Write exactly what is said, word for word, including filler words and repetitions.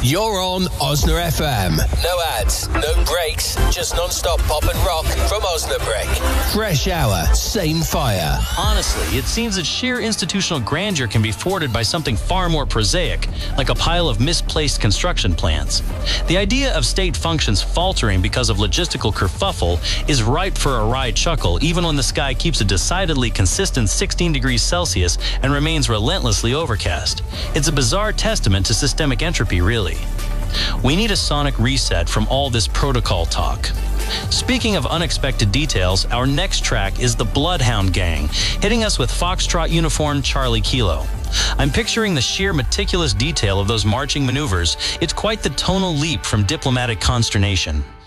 You're on Osna F M. No ads, no breaks, just non-stop pop and rock from Osnabrück. Fresh hour, same fire. Honestly, it seems that sheer institutional grandeur can be thwarted by something far more prosaic, like a pile of misplaced construction plans. The idea of state functions faltering because of logistical kerfuffle is ripe for a wry chuckle, even when the sky keeps a decidedly consistent sixteen degrees Celsius and remains relentlessly overcast. It's a bizarre testament to systemic entropy, really. We need a sonic reset from all this protocol talk. Speaking of unexpected details, our next track is the Bloodhound Gang, hitting us with Foxtrot uniform Charlie Kilo. I'm picturing the sheer meticulous detail of those marching maneuvers. It's quite the tonal leap from diplomatic consternation.